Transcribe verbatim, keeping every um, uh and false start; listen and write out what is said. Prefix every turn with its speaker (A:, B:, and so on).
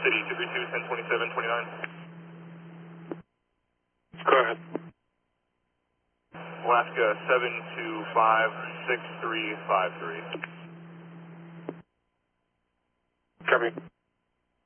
A: City, two three two, ten twenty-seven twenty-nine.
B: Go ahead.
A: Alaska, seven two five, six three five three.
B: Copy.